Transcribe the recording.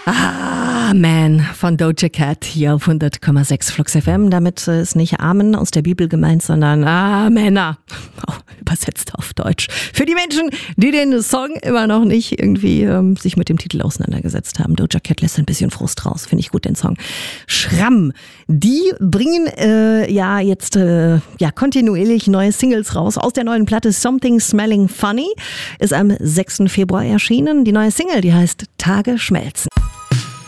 Amen von Doja Cat hier auf 100,6 Flux FM. Damit ist nicht Amen aus der Bibel gemeint, sondern Männer. Übersetzt auf Deutsch. Für die Menschen, die den Song immer noch nicht irgendwie sich mit dem Titel auseinandergesetzt haben. Doja Cat lässt ein bisschen Frust raus. Finde ich gut, den Song. Schramm. Die bringen jetzt kontinuierlich neue Singles raus. Aus der neuen Platte Something Smelling Funny ist am 6. Februar erschienen. Die neue Single, die heißt Tage schmelzen.